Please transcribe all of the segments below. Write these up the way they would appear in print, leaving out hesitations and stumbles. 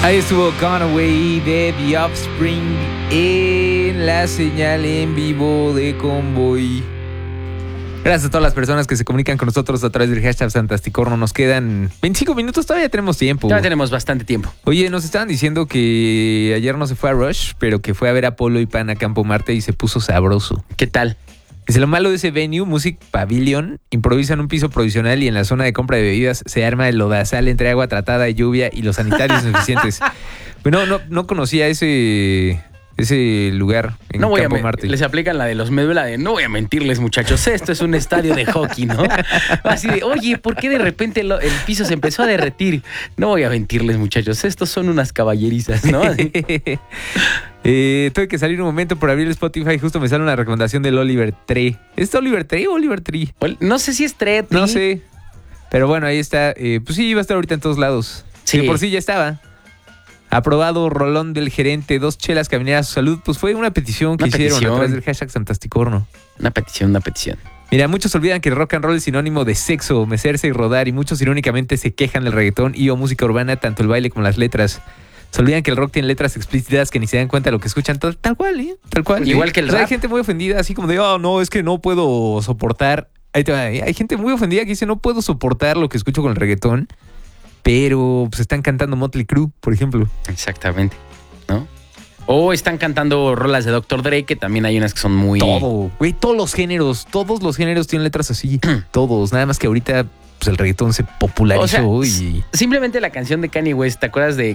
Ahí estuvo Gone Away de The Offspring en la señal en vivo de Convoy. Gracias a todas las personas que se comunican con nosotros a través del hashtag Santasticorno. Nos quedan 25 minutos, todavía tenemos tiempo. Todavía tenemos bastante tiempo. Oye, nos estaban diciendo que ayer no se fue a Rush, pero que fue a ver a Polo y Pan a Campo Marte y se puso sabroso. ¿Qué tal? Dice, lo malo de ese venue, Music Pavilion, improvisan un piso provisional y en la zona de compra de bebidas se arma el lodazal entre agua tratada y lluvia y los sanitarios insuficientes. Bueno, no conocía ese lugar en Campo Marte. Les aplican la de los médula de no voy a mentirles, muchachos, esto es un estadio de hockey, ¿no? Así de, oye, ¿por qué de repente el piso se empezó a derretir? No voy a mentirles, muchachos, estos son unas caballerizas, ¿no? Tuve que salir un momento por abrir el Spotify y justo me sale una recomendación del Oliver Tree. ¿Es Oliver Tree o Oliver Tree? No sé si es Tree. No sé. Pero bueno, ahí está. Pues sí, iba a estar ahorita en todos lados. Sí. Que por sí ya estaba. Aprobado rolón del gerente, 2 chelas camineras a su salud. Pues fue una petición que hicieron a través del hashtag Santasticorno. Una petición. Mira, muchos olvidan que el rock and roll es sinónimo de sexo, mecerse y rodar, y muchos irónicamente se quejan del reggaetón y o música urbana, tanto el baile como las letras. Se olvidan que el rock tiene letras explícitas que ni se dan cuenta de lo que escuchan. Tal cual, ¿eh? Tal cual. Igual que el rap. Hay gente muy ofendida, así como de, no, es que no puedo soportar. Ahí te va, ¿eh? Hay gente muy ofendida que dice, no puedo soportar lo que escucho con el reggaetón, pero pues están cantando Motley Crue, por ejemplo. Exactamente, ¿no? O están cantando rolas de Dr. Dre, que también hay unas que son muy... Todo, güey, todos los géneros tienen letras así. Todos, nada más que ahorita pues el reggaetón se popularizó. O sea, simplemente la canción de Kanye West, ¿te acuerdas de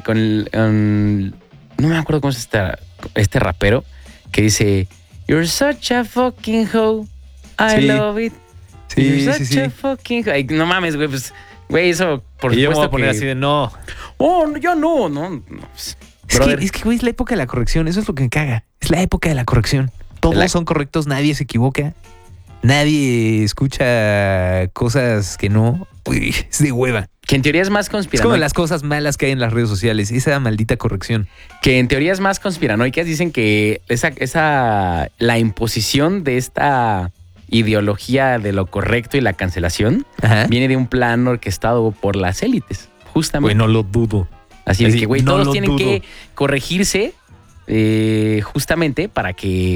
no me acuerdo cómo es este rapero que dice You're such a fucking hoe, I love it. Sí, You're such a fucking hoe. Ay, no mames, güey, pues, güey, eso por y supuesto yo me voy a poner que... así de no. Oh, yo no. Pues, es que, güey, es la época de la corrección. Eso es lo que me caga. Es la época de la corrección. Todos son correctos, nadie se equivoca. Nadie escucha cosas que no. Uy, es de hueva. Que en teoría es más Es conspiranoica. como las cosas malas que hay en las redes sociales. Esa maldita corrección. Que en teoría es más conspiranoicas. Dicen que la imposición de esta ideología de lo correcto y la cancelación viene de un plan orquestado por las élites. Justamente. Güey, no lo dudo. Así de que, güey, no todos tienen que corregirse justamente para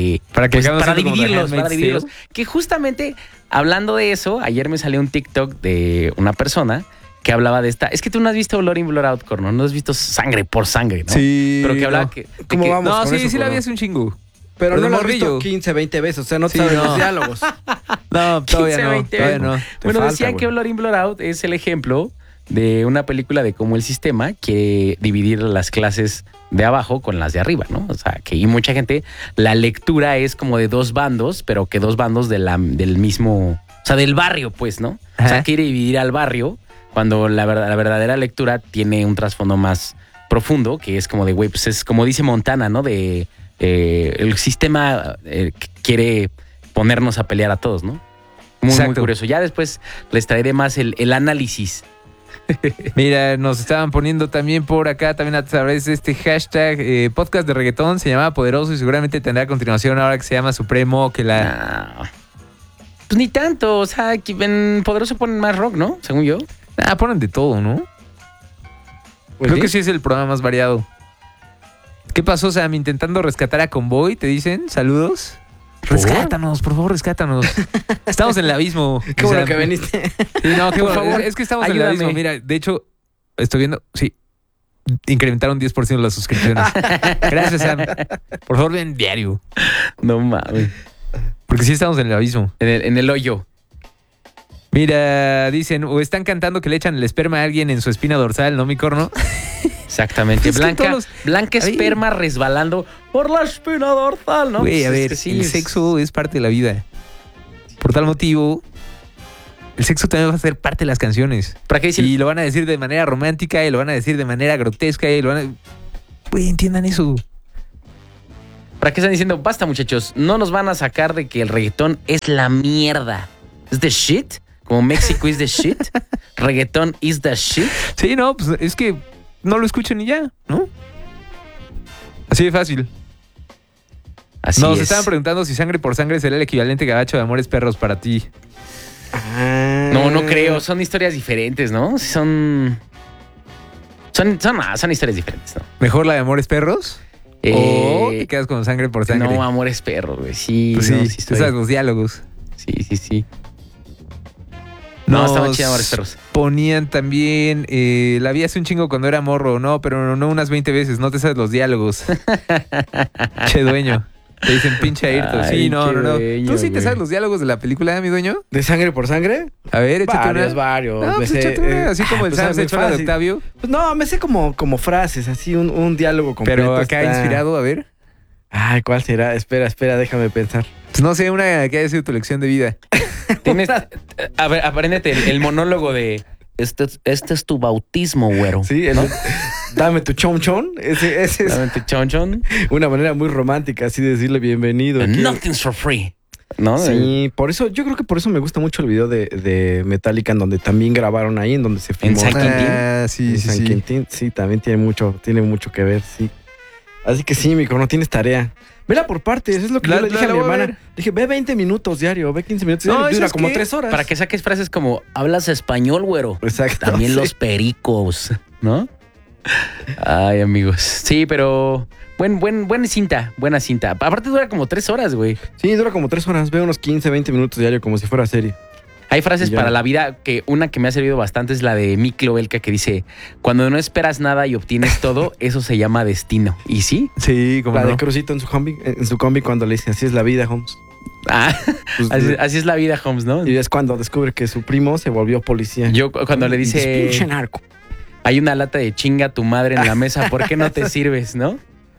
dividirlos. Que justamente, hablando de eso, ayer me salió un TikTok de una persona que hablaba de esta... Es que tú no has visto Blood In, Blood Out, Corno. No has visto Sangre por Sangre, ¿no? Sí. Pero que hablaba no. que... ¿Cómo vamos No, con sí, eso, sí la Corno? vi hace un chingo. Pero no de lo has morrillo. visto 15, 20 veces. O sea, no Sí, sabes no. los diálogos. No, todavía 15, no. 20 Todavía no. Bueno, falta, decían güey. que Blood In, Blood Out es el ejemplo de una película de cómo el sistema quiere dividir las clases de abajo con las de arriba, ¿no? O sea, que y mucha gente, la lectura es como de dos bandos, pero que dos bandos del mismo, o sea, del barrio, pues, ¿no? O sea, quiere dividir al barrio cuando la verdadera lectura tiene un trasfondo más profundo, que es como de, güey, pues es como dice Montana, ¿no? De el sistema quiere ponernos a pelear a todos, ¿no? Muy curioso. Ya después les traeré más el análisis. Mira, nos estaban poniendo también por acá, también a través de este hashtag, podcast de reggaetón, se llamaba Poderoso y seguramente tendrá a continuación ahora que se llama Supremo, que la... No. Pues ni tanto, o sea, aquí en Poderoso ponen más rock, ¿no? Según yo. Ponen de todo, ¿no? Pues Creo sí. que sí es el programa más variado. ¿Qué pasó, Sam? Intentando rescatar a Convoy, ¿te dicen? Saludos. Rescátanos, por favor, rescátanos. Estamos en el abismo. Qué bueno que viniste. Sí, no, qué Por bueno. favor, Es que estamos ayúdame. en el abismo. Mira, de hecho, estoy viendo... Sí, incrementaron 10% las suscripciones. Gracias, Sam. Por favor, ven diario. No mames. Porque sí estamos en el abismo. En el hoyo. Mira, dicen, o están cantando que le echan el esperma a alguien en su espina dorsal, ¿no, mi corno? Exactamente. Es que todos Blanca Ahí. esperma resbalando por la espina dorsal, ¿no? Güey, a Pues es ver, que sí, el sexo es parte de la vida. Por tal motivo, el sexo también va a ser parte de las canciones. ¿Para qué decir? Y lo van a decir de manera romántica, y lo van a decir de manera grotesca, y lo van a... Güey, entiendan eso. ¿Para qué están diciendo? Basta, muchachos. No nos van a sacar de que el reggaetón es la mierda. ¿Es the shit? Como México is the shit. Reggaetón is the shit. Sí, no, pues es que no lo escuchen y ya, ¿no? Así de fácil. Así Nos es. estaban preguntando si Sangre por Sangre será el equivalente gabacho de Amores Perros para ti. No creo. Son historias diferentes, ¿no? Son... Son historias diferentes, ¿no? ¿Mejor la de Amores Perros? ¿O te quedas con Sangre por Sangre? No, Amores Perros, güey. Sí, Pues no, sí, tú sabes los diálogos. Sí. No, Nos estaban chidas Amores Perros. ponían también, la vi hace un chingo cuando era morro, no, pero no unas 20 veces, no te sabes los diálogos. Che dueño. Te dicen pinche Ayrton. Sí, Ay, no. qué dueño, ¿Tú sí te güey. sabes los diálogos de la película, mi dueño? ¿De Sangre por Sangre? A ver, échate una. Varios. No, Me pues sé, échate una, así como el pues, Sam se muy echó la de fácil. Octavio. Pues no, me sé como frases, así un diálogo completo. Pero acá está- inspirado, a ver. Ay, ¿cuál será? Espera, déjame pensar. Pues no sé, una que haya sido tu lección de vida. Tienes, a ver, apréndete el monólogo de este es tu bautismo, güero. Sí, dame tu chon. Ese es Dame tu chonchon. una manera muy romántica, así de decirle bienvenido. aquí. Nothing's for free. ¿No? Sí, por eso, yo creo que por eso me gusta mucho el video de Metallica, en donde también grabaron ahí, en donde se filmó. San Quintín. Ah, sí, En sí, San sí. Quintín, sí, también tiene mucho que ver, sí. Así que sí, mijo, no tienes tarea. Vela por partes, es lo que yo le dije a mi voy a hermana. ver. Dije, ve 20 minutos diario, ve 15 minutos No, diario, dura ¿sabes como qué? 3 horas. Para que saques frases como hablas español, güero. Exacto. También sí. los pericos, ¿no? Ay, amigos. Sí, pero buena cinta. Aparte dura como 3 horas, güey. Sí, dura como 3 horas, ve unos 15, 20 minutos diario, como si fuera serie. Hay frases Y ya. para la vida que una que me ha servido bastante es la de Miklo Belka que dice, cuando no esperas nada y obtienes todo, eso se llama destino. ¿Y sí? Sí, como La de no. Crucito en su combi cuando le dice, así es la vida, Holmes. Ah, Pues, así es la vida, Holmes, ¿no? y es cuando descubre que su primo se volvió policía. Yo cuando le dice, Pinche narco. hay una lata de chinga tu madre en la mesa, ¿por qué no te sirves, no?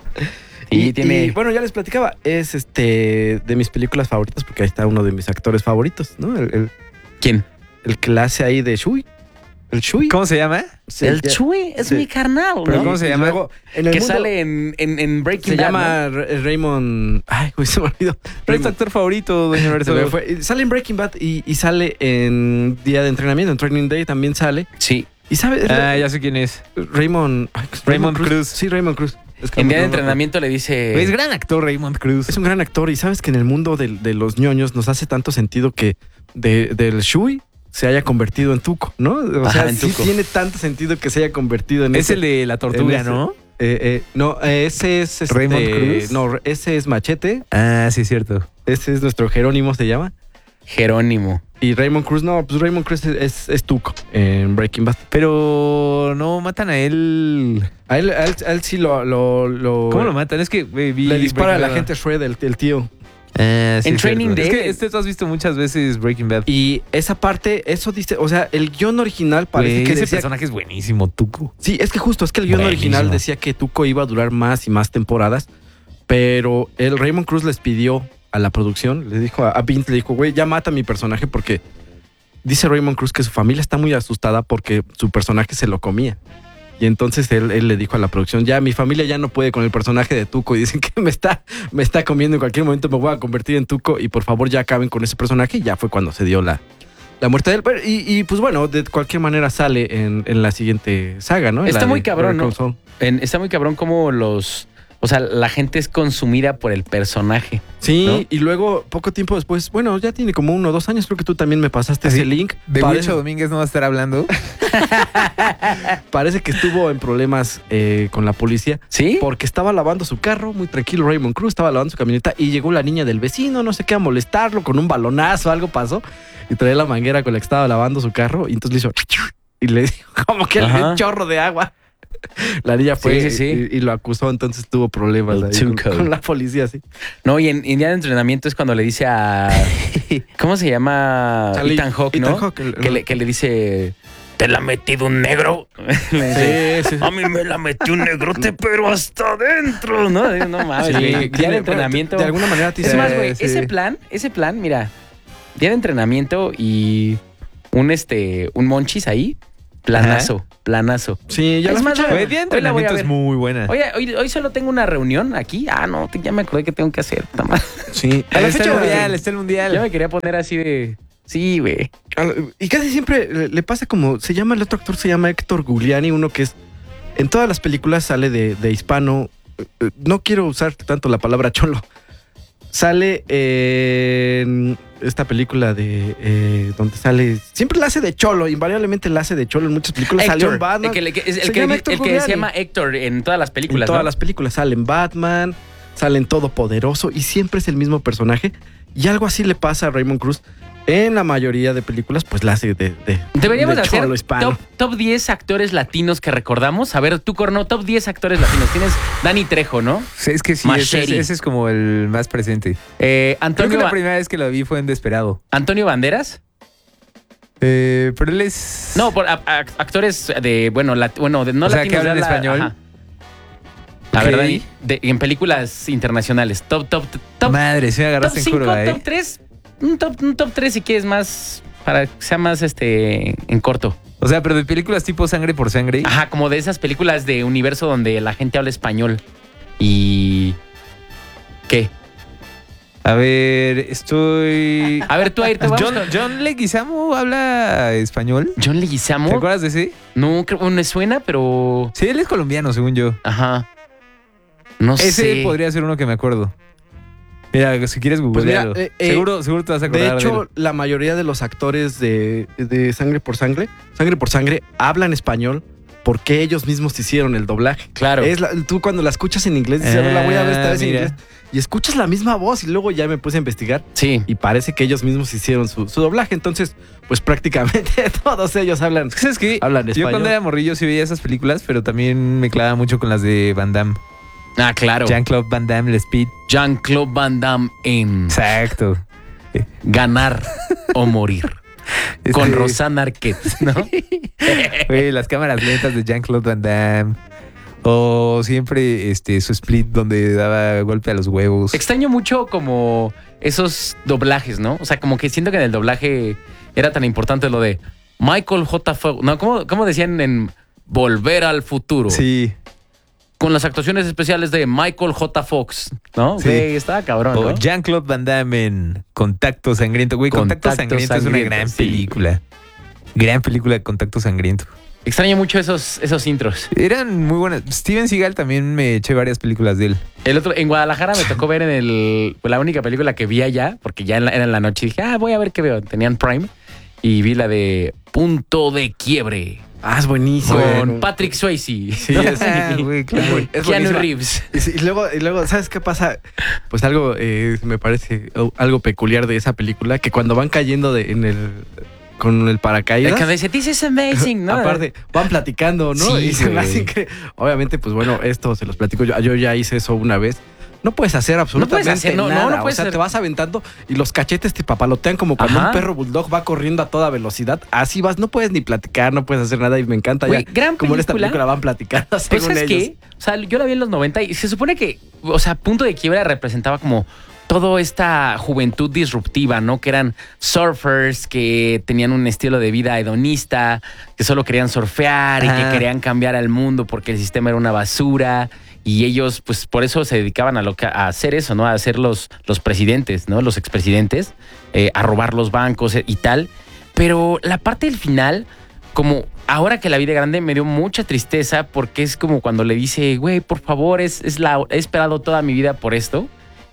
Y tiene... Y, bueno, ya les platicaba, es de mis películas favoritas, porque ahí está uno de mis actores favoritos, ¿no? ¿Quién? El que la hace ahí de Shui. El Shui. ¿Cómo se llama? Se El lla- Chuy es sí. mi carnal, Pero ¿no? ¿cómo se y llama? luego, en el Que mundo sale en Breaking se Bad, llama Raymond. Ay, güey, se me olvidó. ¿Cuál es tu Raymond. actor favorito, doña Se me Roberto? fue. Y sale en Breaking Bad y sale en Día de Entrenamiento, en Training Day también sale. ¿no? Sí. Y sabe, Ah, ya sé quién es. Raymond. ay, Raymond Cruz. Sí, Raymond Cruz. Es que En no- día de no- entrenamiento le Es dice... gran actor Raymond Cruz. Es un gran actor y sabes que en el mundo de los ñoños nos hace tanto sentido que del Shui se haya convertido en Tuco, ¿no? O Ajá, sea, en sí Tuco. tiene tanto sentido que se haya convertido en Es ese. el de la tortuga, en ese- ¿no? No, ese es ¿Raymond Cruz? No, ese es Machete. Ah, sí, es cierto. Ese es nuestro Jerónimo, se llama. Jerónimo. Y Raymond Cruz, no, pues Raymond Cruz es Tuco en Breaking Bad. Pero no matan a él. A él sí lo ¿Cómo lo matan? Es que vi le dispara a la Breaking gente Shred, el tío. Bad. Ah, sí, En es Training cierto. Day. Es que tú has visto muchas veces Breaking Bad. Y esa parte, eso dice, o sea, el guión original parece Güey, que ese decía. personaje es buenísimo, Tuco. Sí, es que justo, es que el guión Buenísimo. original decía que Tuco iba a durar más y más temporadas, pero el Raymond Cruz les pidió a la producción, le dijo a Vince, le dijo, güey, ya mata a mi personaje porque dice Raymond Cruz que su familia está muy asustada porque su personaje se lo comía. Y entonces él le dijo a la producción, ya mi familia ya no puede con el personaje de Tuco y dicen que me está comiendo, en cualquier momento me voy a convertir en Tuco y por favor ya acaben con ese personaje. Y ya fue cuando se dio la muerte de él. Y pues bueno, de cualquier manera sale en la siguiente saga, ¿no? En Está la muy de cabrón, Better ¿no? Call Saul. Está muy cabrón como o sea, la gente es consumida por el personaje. Sí, ¿no? y luego poco tiempo después, bueno, ya tiene como 1 o 2 años, creo que tú también me pasaste ¿Ah, sí? ese link. De Parece, Huicho Domínguez no va a estar hablando. parece que estuvo en problemas con la policía. ¿Sí? Porque estaba lavando su carro, muy tranquilo Raymond Cruz, estaba lavando su camioneta y llegó la niña del vecino, no sé qué, a molestarlo con un balonazo, algo pasó. Y traía la manguera con la que estaba lavando su carro y entonces le hizo... Y le dijo como que le dio Ajá. un chorro de agua. La niña fue Sí, sí, sí. Y lo acusó, entonces tuvo problemas El ahí Tuco. con la policía, sí. No, y en día de entrenamiento es cuando le dice a... ¿Cómo se llama? Charlie- Ethan Hawke, ¿no? Ethan Hawke, Que le dice... ¿Te la ha metido un negro? Le dice, Sí, sí. a mí me la metió un negrote, pero hasta adentro, ¿no? Digo, no mames, güey. Día de tiene- entrenamiento... De alguna manera te Es dice- más, güey, sí. ese plan, mira, día de entrenamiento y un monchis ahí, planazo. Sí, ya Es la más, fecha- Güey, día de Hoy la voy a entrenamiento es ver. muy buena. Oye, hoy solo tengo una reunión aquí. Ah, no, ya me acordé que tengo que hacer. puta madre. Sí. Está el fecha- mundial, está el mundial. Ya me quería poner así de... Sí, güey. Y casi siempre le pasa como, se llama, el otro actor se llama Héctor Gugliani, uno que es, en todas las películas sale de hispano, no quiero usar tanto la palabra cholo, Sale en esta película de donde sale. Siempre la hace de cholo, invariablemente la hace de cholo en muchas películas. Héctor, Salió en Batman. el que Se llama Héctor se Guglielmi. llama Héctor en todas las películas. En todas ¿no? las películas salen Batman, salen Todopoderoso y siempre es el mismo personaje. Y algo así le pasa a Raymond Cruz. En la mayoría de películas, pues la hace de Deberíamos de hacer cholo hispano. top 10 actores latinos que recordamos. A ver, tú, Corno, top 10 actores latinos. Tienes Dani Trejo, ¿no? Sí, es que sí, Machete. ese es como el más presente. Creo Antonio, que la primera vez que lo vi fue en Desperado. Antonio Banderas. Pero él es... No, actores de, no O sea, latinos. que hablan de habla- español. ajá. A Ok. ver, Dani, en películas internacionales. Top. Madre, sí me Top agarraste en 5, curva, top 3. Un top 3 si quieres más, para que sea más en corto. O sea, pero de películas tipo Sangre por Sangre. Ajá, como de esas películas de universo donde la gente habla español. Y... ¿Qué? A ver, estoy... A ver, tú, Ayrton, vamos con- John Leguizamo habla español. John ¿Te Leguizamo. acuerdas de ese? No, creo me suena, pero... Sí, él es colombiano, según yo. Ajá. No Ese sé. podría ser uno que me acuerdo. Mira, si quieres Pues mira, googlearlo. seguro te vas a De acordar hecho, él. la mayoría de los actores de Sangre por Sangre, hablan español porque ellos mismos hicieron el doblaje. Claro. Tú cuando la escuchas en inglés dices, "Ahora la voy a ver esta vez en mira. inglés". Y escuchas la misma voz y luego ya me puse a investigar Sí. y parece que ellos mismos hicieron su doblaje. Entonces, pues prácticamente todos ellos hablan ¿Sabes qué? hablan Yo español. cuando era morrillo sí veía esas películas, pero también me clavaba mucho con las de Van Damme. Ah, claro. Jean-Claude Van Damme, Le Speed. Jean-Claude Van Damme en Exacto. Ganar o Morir. Con Este, Rosanna Arquette, ¿no? Güey, las cámaras lentas de Jean-Claude Van Damme. O siempre su split donde daba golpe a los huevos. Extraño mucho como esos doblajes, ¿no? O sea, como que siento que en el doblaje era tan importante lo de Michael J. Fox. No, ¿cómo decían en Volver al Futuro? Sí. Con las actuaciones especiales de Michael J. Fox, ¿no? Sí. Güey, estaba cabrón, O ¿no? Jean-Claude Van Damme en Contacto Sangriento. Güey, Contacto Contacto Sangriento es una Sangriento, gran sí. película. Gran película de Contacto Sangriento. Extraño mucho esos intros. Eran muy buenas. Steven Seagal también me eché varias películas de él. En Guadalajara me tocó ver la única película que vi allá, porque ya era en la noche y dije, voy a ver qué veo. Tenían Prime y vi la de Punto de Quiebre Ah, es buenísimo. con Patrick Swayze. Sí, es, Güey, claro. es Keanu buenísima. Reeves. Y luego, ¿sabes qué pasa? Pues algo me parece algo peculiar de esa película, que cuando van cayendo con el paracaídas, Cuando dice, this is amazing, ¿no? aparte, van platicando, ¿no? Sí, y se me güey. hace que, obviamente, pues bueno, esto se los platico yo ya hice eso una vez. No puedes hacer absolutamente hacer, no, nada. no puedes o sea, hacer. te vas aventando y los cachetes te papalotean como cuando Ajá. un perro bulldog va corriendo a toda velocidad. Así vas, no puedes ni platicar, no puedes hacer nada y me encanta Güey, ya. gran Como en esta película. película van platicando Pues, según ¿sabes ellos. qué? O sea, yo la vi en los 90 y se supone que, o sea, Punto de Quiebra representaba como toda esta juventud disruptiva, ¿no? Que eran surfers, que tenían un estilo de vida hedonista, que solo querían surfear y que Ajá. querían cambiar al mundo porque el sistema era una basura. Y ellos, pues, por eso se dedicaban a hacer eso, ¿no? A ser los presidentes, ¿no? Los expresidentes, a robar los bancos y tal. Pero la parte del final, como ahora que la vi de grande, me dio mucha tristeza porque es como cuando le dice, güey, por favor, he esperado toda mi vida por esto.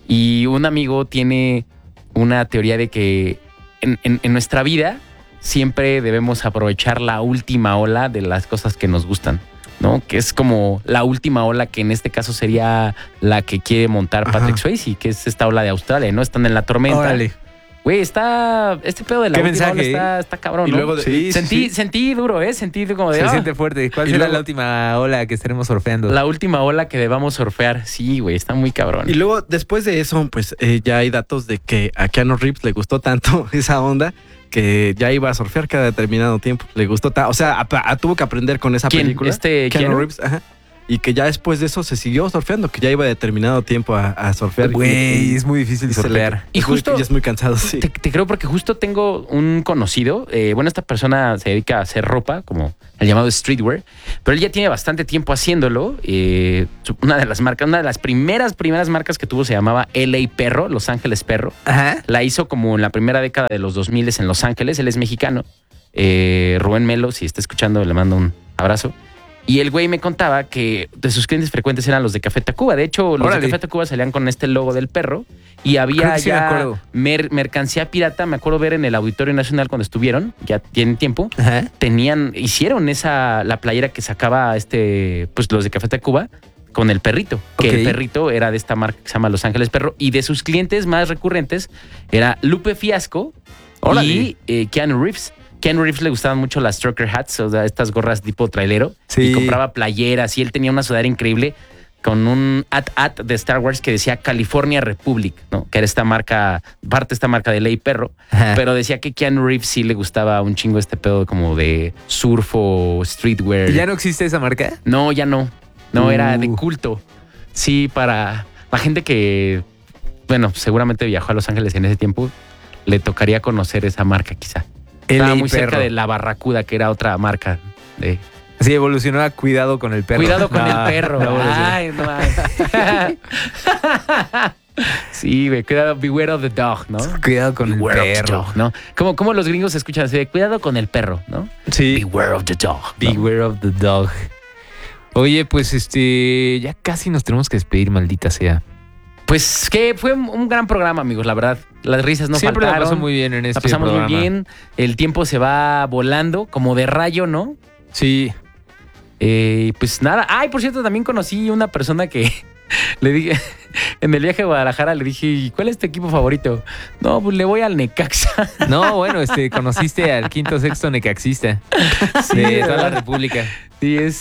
Y un amigo tiene una teoría de que en nuestra vida siempre debemos aprovechar la última ola de las cosas que nos gustan, ¿no? Que es como la última ola, que en este caso sería la que quiere montar Patrick Ajá. Swayze, que es esta ola de Australia, ¿no? Están en la tormenta. Órale. Güey, este pedo de la Qué última mensaje, ola está cabrón, Y ¿no? luego Sí, Sentí duro, ¿eh? Sentí como de... Se siente fuerte. ¿Cuál Y será luego- la última ola que estaremos surfeando? la última ola que debamos surfear. Sí, güey, está muy cabrón. Y luego, después de eso, pues ya hay datos de que a Keanu Reeves le gustó tanto esa onda que ya iba a surfear cada determinado tiempo. Le gustó tanto. O sea, tuvo que aprender con esa ¿Quién? película. ¿Este Keanu Keanu? Reeves, ajá. Y que ya después de eso se siguió surfeando, que ya iba determinado tiempo a surfear. Güey, es muy difícil Y se le- surfear. Y justo- ya es muy cansado, sí. Te creo porque justo tengo un conocido. Bueno, esta persona se dedica a hacer ropa, como el llamado streetwear, pero él ya tiene bastante tiempo haciéndolo. Una de las primeras marcas que tuvo se llamaba LA Perro, Los Ángeles Perro. Ajá. La hizo como en la primera década de los 2000 en Los Ángeles. Él es mexicano. Rubén Melo, si está escuchando, le mando un abrazo. Y el güey me contaba que de sus clientes frecuentes eran los de Café Tacuba. De hecho, los Órale. de Café Tacuba salían con este logo del perro Y Creo había que sí me ya acuerdo. mercancía pirata. Me acuerdo ver en el Auditorio Nacional cuando estuvieron, ya tienen tiempo. Ajá. Hicieron la playera que sacaba pues los de Café Tacuba con el perrito. Que Ok. el perrito era de esta marca que se llama Los Ángeles Perro. Y de sus clientes más recurrentes era Lupe Fiasco y Keanu Reeves. Keanu Reeves le gustaban mucho las trucker hats, o sea, estas gorras tipo trailera. Sí. Y compraba playeras y él tenía una sudadera increíble con un at de Star Wars que decía California Republic, ¿no? Que era esta marca de Ley Perro. Ajá. Pero decía que Keanu Reeves sí le gustaba un chingo este pedo como de surf o streetwear. ¿Y ya no existe esa marca? No, ya no. No, era de culto. Sí, para la gente que, bueno, seguramente viajó a Los Ángeles en ese tiempo, le tocaría conocer esa marca quizá. Estaba muy cerca de La Barracuda, que era otra marca de... Sí, evolucionó a cuidado con el perro. Cuidado con No, el perro. no evolucionó. Ay, no. Ay. Sí, güey, cuidado, beware of the dog, ¿no? Cuidado con el Beware of the perro. dog, ¿no? Como los gringos se escuchan así de cuidado con el perro, ¿no? Sí. Beware of the dog. ¿no? Beware of the dog. Oye, pues ya casi nos tenemos que despedir, maldita sea. Pues que fue un gran programa, amigos, la verdad. Las risas no Siempre faltaron. la pasó muy bien en este La pasamos programa. muy bien. El tiempo se va volando, como de rayo, ¿no? Sí. Pues nada. Ay, por cierto, también conocí una persona que le dije, en el viaje a Guadalajara, le dije, ¿y cuál es tu equipo favorito? No, pues le voy al Necaxa. No, bueno, conociste al quinto sexto necaxista de toda la República. Sí, es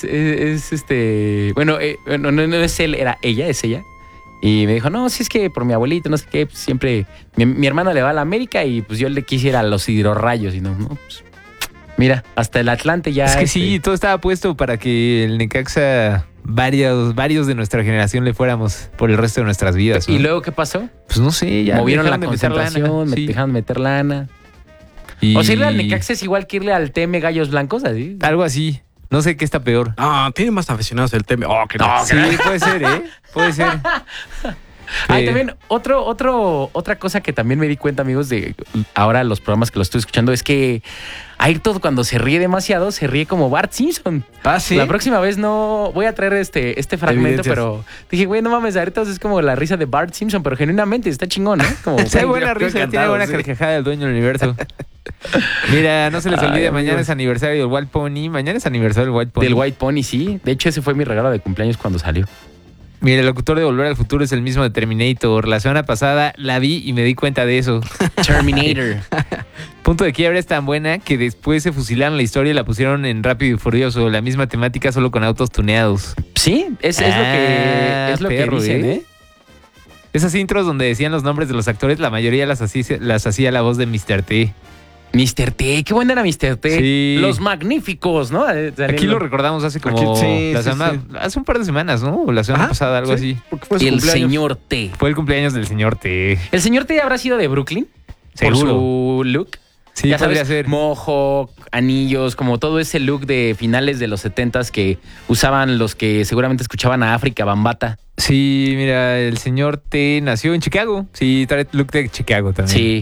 bueno, no es él, era ella, es ella. Y me dijo, no, si es que por mi abuelito, no sé qué, pues siempre, mi hermano le va a la América y pues yo le quisiera a los hidrorrayos. Y no, pues, mira, hasta el Atlante ya. Es que sí, todo estaba puesto para que el Necaxa, varios de nuestra generación le fuéramos por el resto de nuestras vidas, ¿no? ¿Y luego qué pasó? Pues no sé, ya Movieron la dejaron de meter lana. concentración, Sí. dejaron de meter lana. Y O sea, irle al Necaxa es igual que irle al TM Gallos Blancos, así. algo así. No sé qué está peor. Ah, tiene más aficionados el tema. Oh, que no. Sí, puede ser, ¿eh? Puede ser. También otra cosa que también me di cuenta, amigos, de ahora los programas que lo estoy escuchando, es que Ayrton cuando se ríe demasiado, se ríe como Bart Simpson. Ah, sí. La próxima vez no voy a traer este fragmento, Evidencias. pero dije, güey, no mames, Ayrton es como la risa de Bart Simpson, pero genuinamente está chingón, ¿no? Como, Tiene buena creo risa, que tiene buena sí. carcajada del dueño del universo. Mira, no se les Ay, olvide, mañana amigos. es aniversario del Wild Pony. Mañana es aniversario del Wild Pony. del White Pony, sí. De hecho, ese fue mi regalo de cumpleaños cuando salió. Mira, el locutor de Volver al Futuro es el mismo de Terminator. La semana pasada la vi y me di cuenta de eso. Terminator. Punto de quiebra es tan buena que después se fusilaron la historia y la pusieron en Rápido y Furioso. La misma temática, solo con autos tuneados. Sí, es lo que dicen, ¿eh? Esas intros donde decían los nombres de los actores, la mayoría las hacía la voz de Mr. T. Mr. T, qué bueno era Mr. T. Sí. Los magníficos, ¿no? Aquí lo recordamos hace como Aquí, sí, la sí, semana- sí. hace un par de semanas, ¿no? O la semana Ajá, pasada, algo sí, así. Porque fue su El cumpleaños. señor T. Fue el cumpleaños del señor T. ¿El señor T habrá sido de Brooklyn? Seguro. Por su look. Sí, Ya podría sabes, ser. mohawk, anillos, como todo ese look de finales de los 70s que usaban los que seguramente escuchaban a África Bambata. Sí, mira, el señor T nació en Chicago. Sí, trae look de Chicago también. Sí.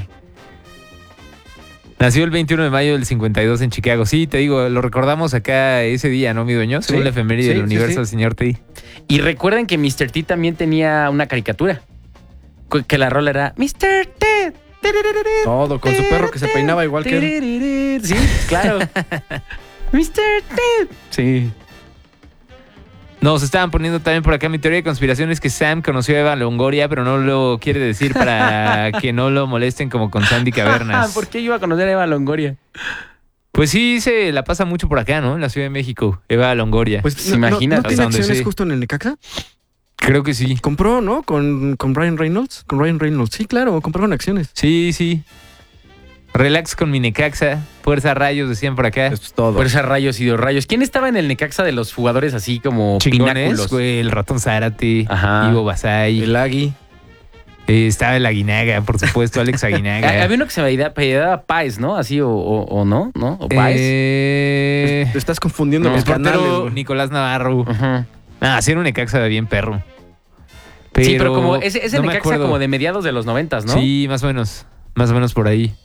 Nació el 21 de mayo del 52 en Chicago. Sí, te digo, lo recordamos acá ese día, ¿no, mi dueño? Según la efeméride sí, del universo sí. del señor T. Y recuerden que Mr. T también tenía una caricatura. Que la rola era Mr. T. Todo, con su perro que se peinaba igual que él. Sí, claro. Mr. T. Sí. Nos estaban poniendo también por acá mi teoría de conspiración es que Sam conoció a Eva Longoria, pero no lo quiere decir para que no lo molesten como con Sandy Cavernas. ¿Por qué iba a conocer a Eva Longoria? Pues sí, se la pasa mucho por acá, ¿no? En la Ciudad de México, Eva Longoria. Pues ¿Se imagina? ¿No tiene Hasta donde acciones sé. justo en el Necaxa? Creo que sí. Compró, ¿no? Con Ryan Reynolds. Con Ryan Reynolds. Sí, claro, compraron acciones. Sí, sí. Relax con mi Necaxa. Fuerza Rayos, decían por acá. Eso es todo. Fuerza Rayos y dos Rayos. ¿Quién estaba en el Necaxa de los jugadores así como Chingones, pináculos? güey. El Ratón Zárate, Ajá. Ivo Basay. El Agui. Estaba el Aguinaga, por supuesto, Alex Aguinaga. Había uno que se apellidaba Páez, ¿no? Así o no, ¿no? O Páez. Te estás confundiendo No, los el portero canales, güey. Nicolás Navarro. Ajá. Ah, sí era un Necaxa de bien perro. Sí, pero como ese no me Necaxa acuerdo. como de mediados de los 90s, ¿no? Sí, más o menos. Más o menos por ahí.